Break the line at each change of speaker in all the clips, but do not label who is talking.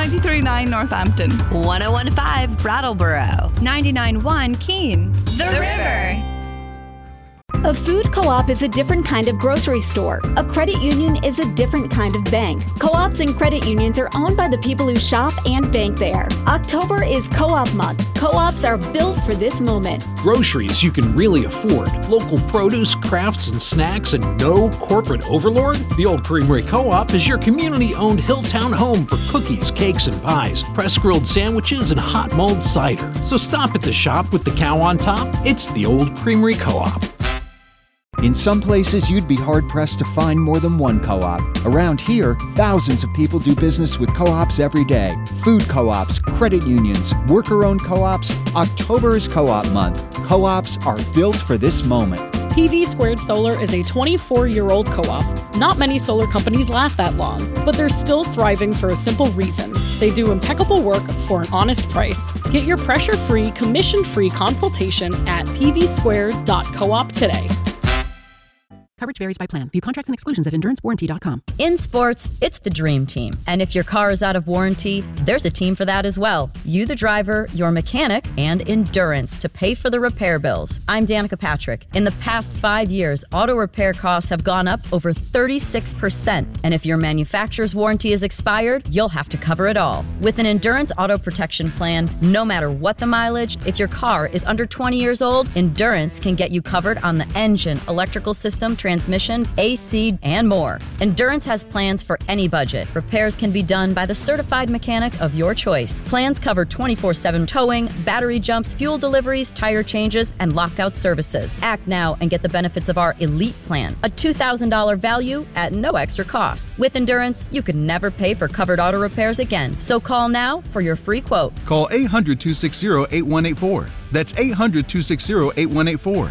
93.9 Northampton.
101.5 Brattleboro. 99.1 Keene. The River.
A food co-op is a different kind of grocery store. A credit union is a different kind of bank. Co-ops and credit unions are owned by the people who shop and bank there. October is Co-op Month. Co-ops are built for this moment.
Groceries you can really afford, local produce, crafts, and snacks, and no corporate overlord? The Old Creamery Co-op is your community-owned Hilltown home for cookies, cakes, and pies, press-grilled sandwiches, and hot mulled cider. So stop at the shop with the cow on top. It's the Old Creamery Co-op.
In some places, you'd be hard-pressed to find more than one co-op. Around here, thousands of people do business with co-ops every day. Food co-ops, credit unions, worker-owned co-ops. October is Co-op Month. Co-ops are built for this moment.
PV Squared Solar is a 24-year-old co-op. Not many solar companies last that long, but they're still thriving for a simple reason. They do impeccable work for an honest price. Get your pressure-free, commission-free consultation at pvsquared.coop today.
Coverage varies by plan. View contracts and exclusions at endurancewarranty.com.
In sports, it's the dream team. And if your car is out of warranty, there's a team for that as well. You, the driver, your mechanic, and Endurance to pay for the repair bills. I'm Danica Patrick. In the past 5 years, auto repair costs have gone up over 36%. And if your manufacturer's warranty is expired, you'll have to cover it all. With an Endurance auto protection plan, no matter what the mileage, if your car is under 20 years old, Endurance can get you covered on the engine, electrical system, transmission, AC, and more. Endurance has plans for any budget. Repairs can be done by the certified mechanic of your choice. Plans cover 24/7 towing, battery jumps, fuel deliveries, tire changes, and lockout services. Act now and get the benefits of our Elite Plan, a $2,000 value at no extra cost. With Endurance, you can never pay for covered auto repairs again. So call now for your free quote.
Call 800-260-8184. That's 800-260-8184.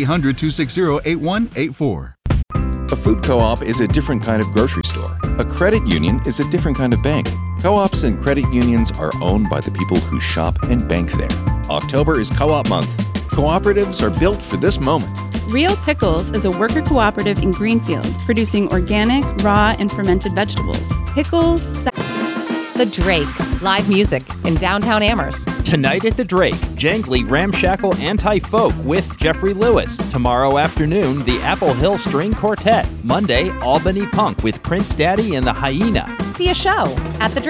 800-260-8184.
A food co-op is a different kind of grocery store. A credit union is a different kind of bank. Co-ops and credit unions are owned by the people who shop and bank there. October is Co-op Month. Cooperatives are built for this moment.
Real Pickles is a worker cooperative in Greenfield, producing organic, raw, and fermented vegetables. Pickles.
The Drake, live music in downtown Amherst.
Tonight at the Drake, jangly, ramshackle anti-folk with Jeffrey Lewis. Tomorrow afternoon, the Apple Hill String Quartet. Monday, Albany Punk with Prince Daddy and the Hyena.
See a show at the Drake.